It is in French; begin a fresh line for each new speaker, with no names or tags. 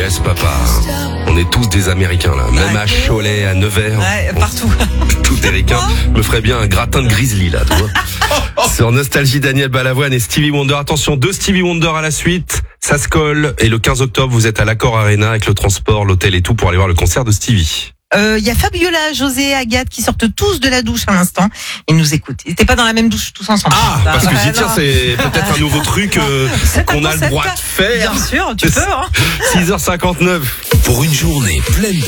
US, papa. On est tous des Américains, là. Même à Cholet, à Nevers.
Ouais, partout.
Tout est ricain. Me ferait bien un gratin de grizzly, là, tu vois. Sur Nostalgie, Daniel Balavoine et Stevie Wonder. Attention, 2 Stevie Wonder à la suite. Ça se colle. Et le 15 octobre, vous êtes à l'Accor Arena avec le transport, l'hôtel et tout pour aller voir le concert de Stevie.
Y a Fabiola, José, Agathe qui sortent tous de la douche à l'instant. Ils nous écoutent. Ils n'étaient pas dans la même douche tous ensemble.
Ah, parce que
Ouais,
j'y tiens,
non.
c'est peut-être un nouveau truc qu'on a le droit de faire.
Bien sûr, tu peux.
6h59.
Pour une journée pleine de